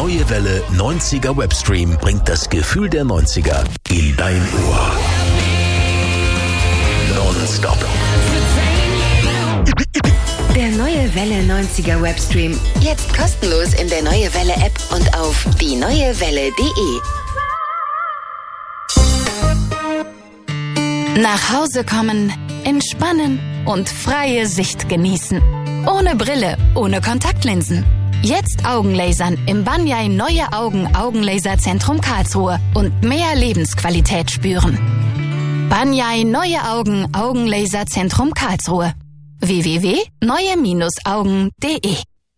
neue Welle 90er Webstream bringt das Gefühl der 90er in dein Ohr. Non-stop. Der neue Welle 90er Webstream. Jetzt kostenlos in der Neue Welle App und auf dieneuewelle.de. Nach Hause kommen, entspannen und freie Sicht genießen. Ohne Brille, ohne Kontaktlinsen. Jetzt Augenlasern im Banyai Neue Augen Augenlaserzentrum Karlsruhe und mehr Lebensqualität spüren. Banyai Neue Augen Augenlaserzentrum Karlsruhe. www.neue-augen.de.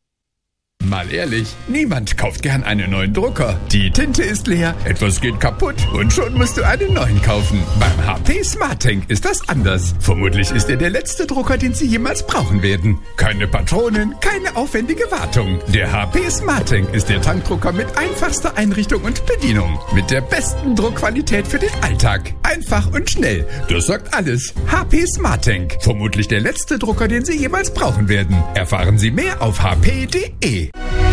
Mal ehrlich, niemand kauft gern einen neuen Drucker. Die Tinte ist leer, etwas geht kaputt und schon musst du einen neuen kaufen. Beim HP SmartTank ist das anders. Vermutlich ist er der letzte Drucker, den Sie jemals brauchen werden. Keine Patronen, keine aufwendige Wartung. Der HP SmartTank ist der Tankdrucker mit einfachster Einrichtung und Bedienung. Mit der besten Druckqualität für den Alltag. Einfach und schnell. Das sagt alles. HP SmartTank. Vermutlich der letzte Drucker, den Sie jemals brauchen werden. Erfahren Sie mehr auf hp.de.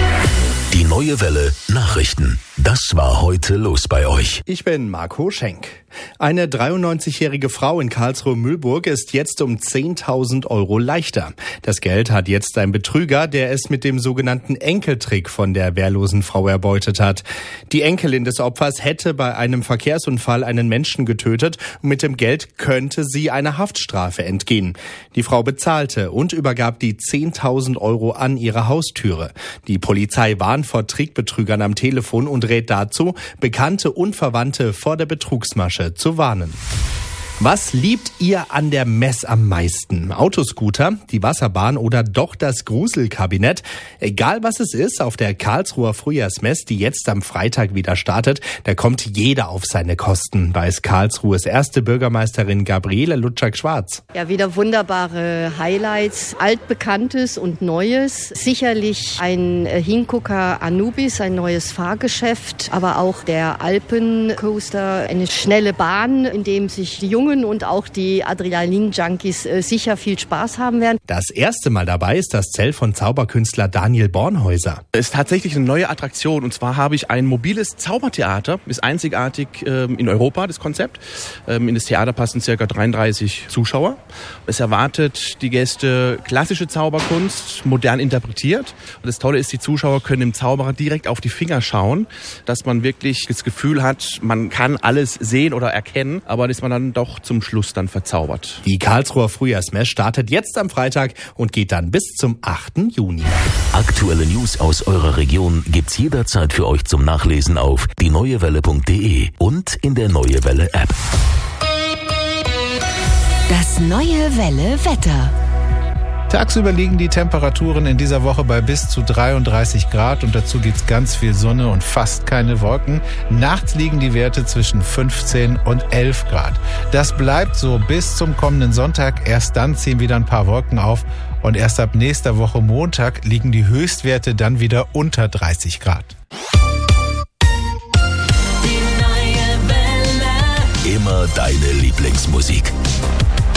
Die Neue Welle Nachrichten. Das war heute los bei euch. Ich bin Marco Schenk. Eine 93-jährige Frau in Karlsruhe-Mühlburg ist jetzt um 10.000 Euro leichter. Das Geld hat jetzt ein Betrüger, der es mit dem sogenannten Enkeltrick von der wehrlosen Frau erbeutet hat. Die Enkelin des Opfers hätte bei einem Verkehrsunfall einen Menschen getötet und mit dem Geld könnte sie einer Haftstrafe entgehen. Die Frau bezahlte und übergab die 10.000 Euro an ihre Haustüre. Die Polizei warnt vor Trickbetrügern am Telefon und rät dazu, Bekannte und Verwandte vor der Betrugsmasche zu warnen. Was liebt ihr an der Mess am meisten? Autoscooter, die Wasserbahn oder doch das Gruselkabinett? Egal was es ist, auf der Karlsruher Frühjahrsmess, die jetzt am Freitag wieder startet, da kommt jeder auf seine Kosten, weiß Karlsruhes erste Bürgermeisterin Gabriele Lutschak-Schwarz. Ja, wieder wunderbare Highlights, Altbekanntes und Neues. Sicherlich ein Hingucker Anubis, ein neues Fahrgeschäft, aber auch der Alpencoaster, eine schnelle Bahn, in dem sich die Jungen und auch die Adrenalin-Junkies sicher viel Spaß haben werden. Das erste Mal dabei ist das Zelt von Zauberkünstler Daniel Bornhäuser. Es ist tatsächlich eine neue Attraktion und zwar habe ich ein mobiles Zaubertheater, ist einzigartig in Europa, das Konzept. In das Theater passen ca. 33 Zuschauer. Es erwartet die Gäste klassische Zauberkunst, modern interpretiert. Und das Tolle ist, die Zuschauer können dem Zauberer direkt auf die Finger schauen, dass man wirklich das Gefühl hat, man kann alles sehen oder erkennen, aber dass man dann doch zum Schluss dann verzaubert. Die Karlsruher Frühjahrsmess startet jetzt am Freitag und geht dann bis zum 8. Juni. Aktuelle News aus eurer Region gibt's jederzeit für euch zum Nachlesen auf dieneuewelle.de und in der Neue Welle App. Das Neue Welle Wetter. Tagsüber liegen die Temperaturen in dieser Woche bei bis zu 33 Grad und dazu gibt's ganz viel Sonne und fast keine Wolken. Nachts liegen die Werte zwischen 15 und 11 Grad. Das bleibt so bis zum kommenden Sonntag. Erst dann ziehen wieder ein paar Wolken auf und erst ab nächster Woche Montag liegen die Höchstwerte dann wieder unter 30 Grad. Immer deine Lieblingsmusik.